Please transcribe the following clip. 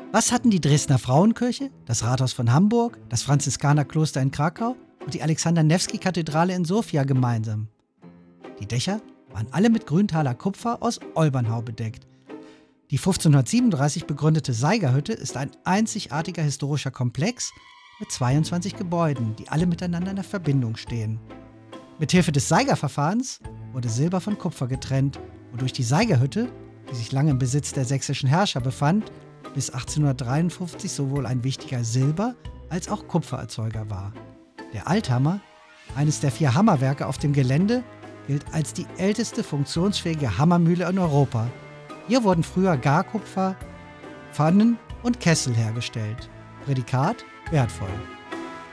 Was hatten die Dresdner Frauenkirche, das Rathaus von Hamburg, das Franziskanerkloster in Krakau und die Alexander-Newski-Kathedrale in Sofia gemeinsam? Die Dächer waren alle mit Grüntaler Kupfer aus Olbernhau bedeckt. Die 1537 begründete Seigerhütte ist ein einzigartiger historischer Komplex mit 22 Gebäuden, die alle miteinander in der Verbindung stehen. Mithilfe des Seigerverfahrens wurde Silber von Kupfer getrennt, wodurch die Seigerhütte, die sich lange im Besitz der sächsischen Herrscher befand, bis 1853 sowohl ein wichtiger Silber- als auch Kupfererzeuger war. Der Althammer, eines der 4 Hammerwerke auf dem Gelände, gilt als die älteste funktionsfähige Hammermühle in Europa. Hier wurden früher Garkupfer, Pfannen und Kessel hergestellt. Prädikat: wertvoll.